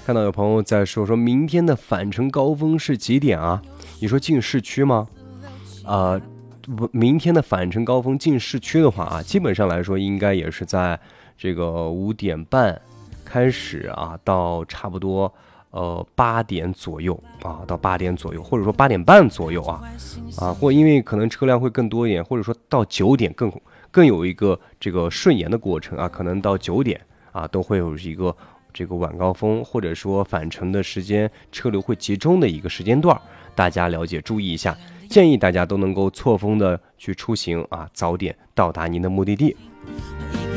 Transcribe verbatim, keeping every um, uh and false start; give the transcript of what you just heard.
看到有朋友在说，说明天的返程高峰是几点啊？你说进市区吗？呃，明天的返程高峰进市区的话啊，基本上来说应该也是在这个五点半开始啊，到差不多呃八点左右啊，到八点左右，或者说八点半左右啊啊，或因为可能车辆会更多一点，或者说到九点更更有一个这个顺延的过程啊，可能到九点啊都会有一个这个晚高峰，或者说返程的时间车流会集中的一个时间段，大家了解注意一下。建议大家都能够错峰的去出行啊，早点到达您的目的地。